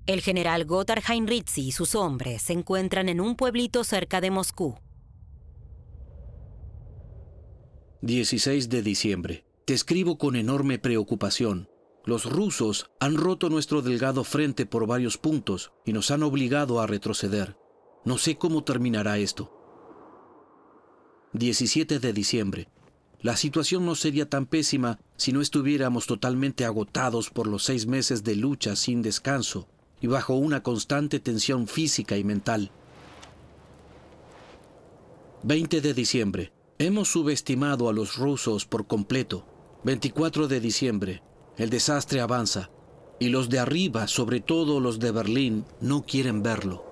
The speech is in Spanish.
El general Gotthard Heinrizi y sus hombres se encuentran en un pueblito cerca de Moscú. 16 de diciembre. Te escribo con enorme preocupación. Los rusos han roto nuestro delgado frente por varios puntos y nos han obligado a retroceder. No sé cómo terminará esto. 17 de diciembre. La situación no sería tan pésima si no estuviéramos totalmente agotados por los 6 meses de lucha sin descanso y bajo una constante tensión física y mental. 20 de diciembre. Hemos subestimado a los rusos por completo. 24 de diciembre. El desastre avanza y los de arriba, sobre todo los de Berlín, no quieren verlo.